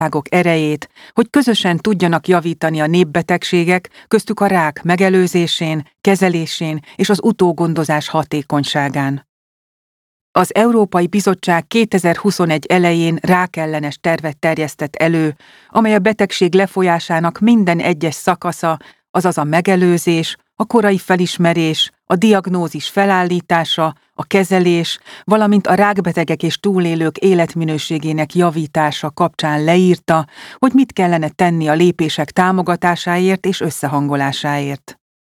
erejét, hogy közösen tudjanak javítani a népbetegségek, köztük a rák megelőzésén, kezelésén és az utógondozás hatékonyságán. Az Európai Bizottság 2021 elején rákellenes tervet terjesztett elő, amely a betegség lefolyásának minden egyes szakasza, azaz a megelőzés, a korai felismerés, a diagnózis felállítása, a kezelés, valamint a rákbetegek és túlélők életminőségének javítása kapcsán leírta, hogy mit kellene tenni a lépések támogatásáért és összehangolásáért.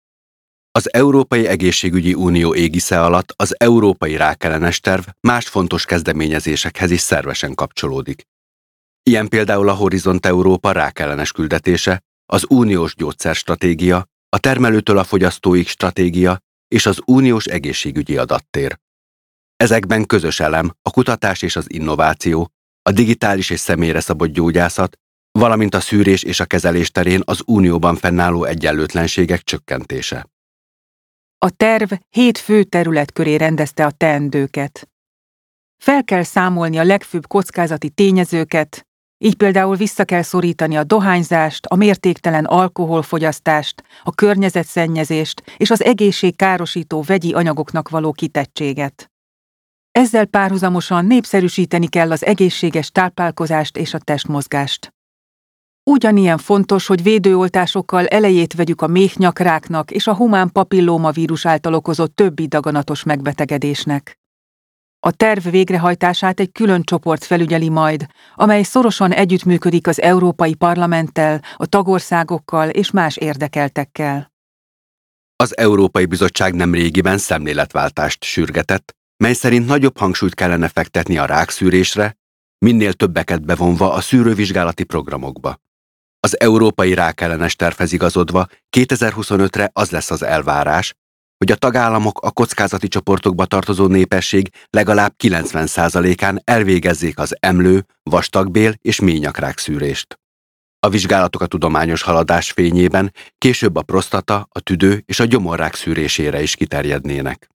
Az Európai Egészségügyi Unió égisze alatt az Európai Rákellenes Terv más fontos kezdeményezésekhez is szervesen kapcsolódik. Ilyen például a Horizont Európa rákellenes küldetése, az uniós gyógyszerstratégia, a termelőtől a fogyasztóig stratégia és az uniós egészségügyi adattér. Ezekben közös elem a kutatás és az innováció, a digitális és személyre szabott gyógyászat, valamint a szűrés és a kezelés terén az unióban fennálló egyenlőtlenségek csökkentése. A terv 7 fő terület köré rendezte a teendőket. Fel kell számolni a legfőbb kockázati tényezőket, így például vissza kell szorítani a dohányzást, a mértéktelen alkoholfogyasztást, a környezetszennyezést és az egészségkárosító vegyi anyagoknak való kitettséget. Ezzel párhuzamosan népszerűsíteni kell az egészséges táplálkozást és a testmozgást. Ugyanilyen fontos, hogy védőoltásokkal elejét vegyük a méhnyakráknak és a humán papillómavírus által okozott többi daganatos megbetegedésnek. A terv végrehajtását egy külön csoport felügyeli majd, amely szorosan együttműködik az Európai Parlamenttel, a tagországokkal és más érdekeltekkel. Az Európai Bizottság nemrégiben szemléletváltást sürgetett, mely szerint nagyobb hangsúlyt kellene fektetni a rákszűrésre, minél többeket bevonva a szűrővizsgálati programokba. Az Európai Rákellenes Tervhez igazodva 2025-re az lesz az elvárás, hogy a tagállamok a kockázati csoportokba tartozó népesség legalább 90%-án elvégezzék az emlő, vastagbél és méhnyakrák szűrést. A vizsgálatok a tudományos haladás fényében később a prosztata, a tüdő és a gyomorrák szűrésére is kiterjednének.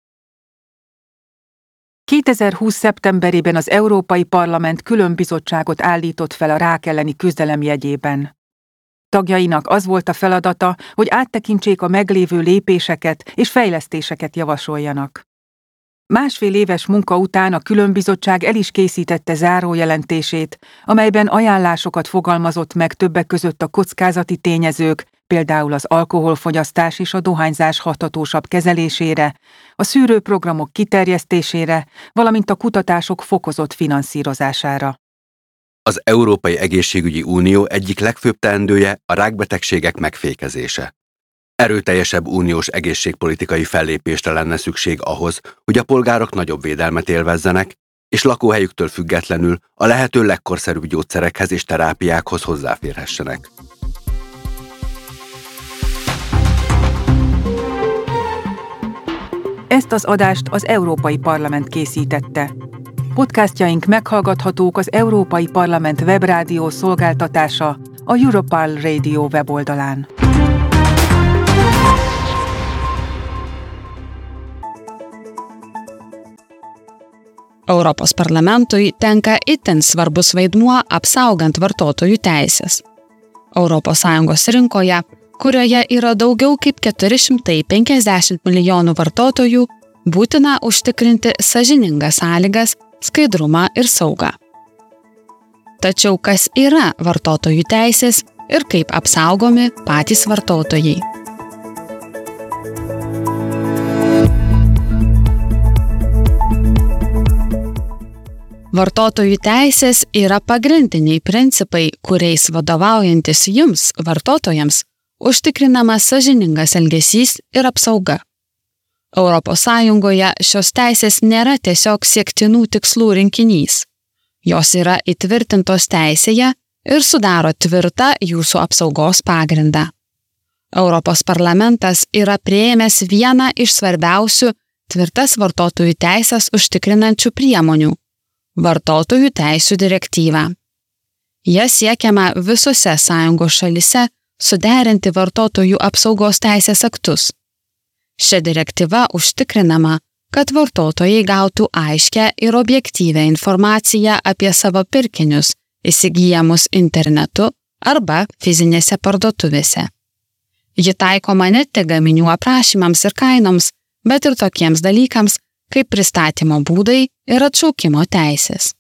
2020. szeptemberében az Európai Parlament külön bizottságot állított fel a rák elleni küzdelem jegyében. Tagjainak az volt a feladata, hogy áttekintsék a meglévő lépéseket és fejlesztéseket javasoljanak. Másfél éves munka után a különbizottság el is készítette zárójelentését, amelyben ajánlásokat fogalmazott meg többek között a kockázati tényezők, például az alkoholfogyasztás és a dohányzás hathatósabb kezelésére, a szűrőprogramok kiterjesztésére, valamint a kutatások fokozott finanszírozására. Az Európai Egészségügyi Unió egyik legfőbb teendője a rákbetegségek megfékezése. Erőteljesebb uniós egészségpolitikai fellépésre lenne szükség ahhoz, hogy a polgárok nagyobb védelmet élvezzenek, és lakóhelyüktől függetlenül a lehető legkorszerűbb gyógyszerekhez és terápiákhoz hozzáférhessenek. Ezt az adást az Európai Parlament készítette. Podcastjaink meghallgathatók az Európai Parlament webrádió szolgáltatása, a Europarl Radio weboldalán. Europos parlamentui tenka itin svarbus vaidmuo apsaugant vartotojų teises. ES rinkoje, kurioje yra daugiau kaip 450 milijonų vartotojų, būtina užtikrinti sąžiningas sąlygas, skaidrumą ir saugą. Tačiau kas yra vartotojų teisės ir kaip apsaugomi patys vartotojai? Vartotojų teisės yra pagrindiniai principai, kuriais vadovaujantis jums, vartotojams, užtikrinamas sąžiningas elgesys ir apsauga. ES šios teisės nėra tiesiog siektinų tikslų rinkinys. Jos yra įtvirtintos teisėje ir sudaro tvirtą jūsų apsaugos pagrindą. Europos parlamentas yra priėmęs vieną iš svarbiausių tvirtas vartotojų teisės užtikrinančių priemonių – Vartotojų teisių direktyvą. Jie siekiama visose sąjungos šalyse suderinti vartotojų apsaugos teisės aktus. Šia direktyva užtikrinama, kad vartotojai gautų aiškią ir objektyvią informaciją apie savo pirkinius įsigyjamus internetu arba fizinėse parduotuvėse. Ji taikoma ne tik gaminių aprašymams ir kainoms, bet ir tokiems dalykams, kaip pristatymo būdai ir atšaukimo teisės.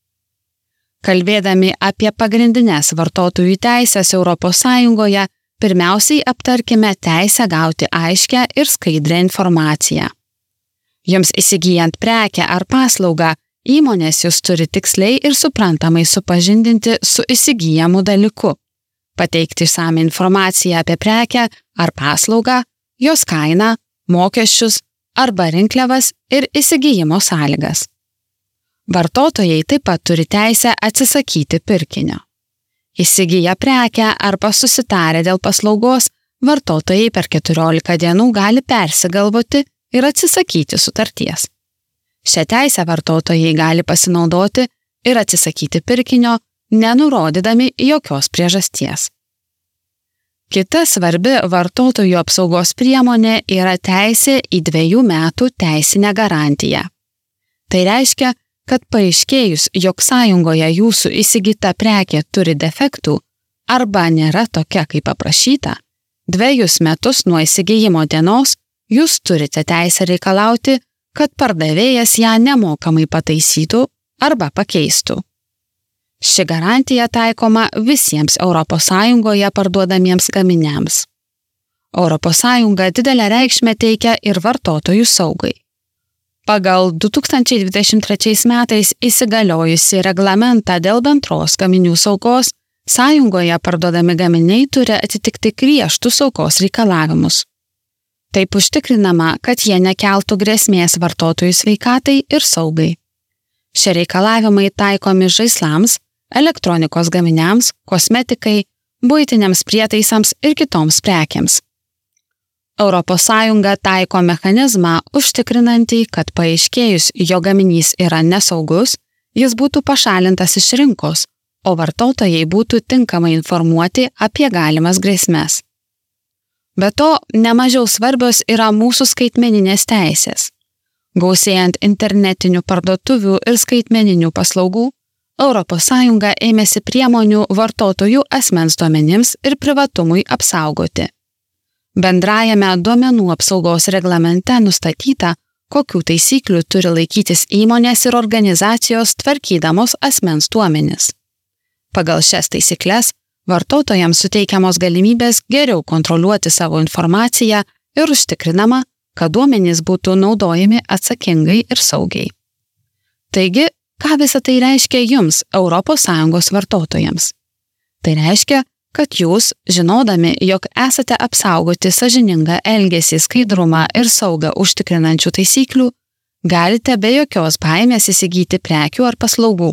Kalbėdami apie pagrindinės vartotojų teisės ES, pirmiausiai aptarkime teisę gauti aiškią ir skaidrią informaciją. Jums įsigyjant prekę ar paslaugą, įmonės jūs turi tiksliai ir suprantamai supažindinti su įsigyjamu dalyku, pateikti išsamią informaciją apie prekę ar paslaugą, jos kainą, mokesčius arba rinkliavas ir įsigijimo sąlygas. Vartotojai taip pat turi teisę atsisakyti pirkinio. Įsigiję prekę arba susitarę dėl paslaugos, vartotojai per 14 dienų gali persigalvoti ir atsisakyti sutarties. Šią teisę vartotojai gali pasinaudoti ir atsisakyti pirkinio, nenurodydami jokios priežasties. Kita svarbi vartotojų apsaugos priemonė yra teisė į 2 metų teisinę garantiją. Tai reiškia, kad paaiškėjus, jog sąjungoje jūsų įsigyta prekė turi defektų arba nėra tokia, kaip paprašyta, 2 metus nuo įsigijimo dienos jūs turite teisę reikalauti, kad pardavėjas ją nemokamai pataisytų arba pakeistų. Ši garantija taikoma visiems ES parduodamiems gaminiams. ES didelę reikšmę teikia ir vartotojų saugai. Pagal 2023 metais įsigaliojusi reglamentą dėl bendros gaminių saugos, sąjungoje parduodami gaminiai turi atitikti griežtus saugos reikalavimus. Taip užtikrinama, kad jie nekeltų grėsmės vartotojų sveikatai ir saugai. Šie reikalavimai taikomi žaislams, elektronikos gaminiams, kosmetikai, buitiniams prietaisams ir kitoms prekėms. ES taiko mechanizmą užtikrinantį, kad paaiškėjus, jo gaminys yra nesaugus, jis būtų pašalintas iš rinkos, o vartotojai būtų tinkamai informuoti apie galimas grėsmes. Be to, nemažiau svarbios yra mūsų skaitmeninės teisės. Gausėjant internetinių parduotuvių ir skaitmeninių paslaugų, ES ėmėsi priemonių vartotojų asmens duomenims ir privatumui apsaugoti. Bendrajame duomenų apsaugos reglamente nustatyta, kokių taisyklių turi laikytis įmonės ir organizacijos tvarkydamos asmens duomenis. Pagal šias taisykles, vartotojams suteikiamos galimybės geriau kontroliuoti savo informaciją ir užtikrinama, kad duomenys būtų naudojami atsakingai ir saugiai. Taigi, ką visa tai reiškia jums, ES vartotojams? Tai reiškia, kad jūs, žinodami, jog esate apsaugoti sąžiningą elgesį, skaidrumą ir saugą užtikrinančių taisyklių, galite be jokios baimės įsigyti prekių ar paslaugų.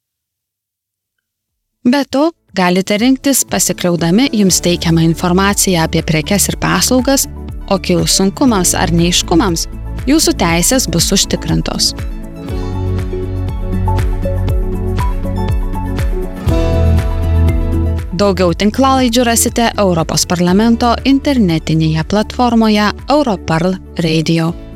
Be to, galite rinktis pasikliaudami jums teikiamą informaciją apie prekes ir paslaugas, o kilus sunkumams ar neaiškumams, jūsų teisės bus užtikrintos. Daugiau tinklalaidžių rasite Europos parlamento internetinėje platformoje Europarl Radio.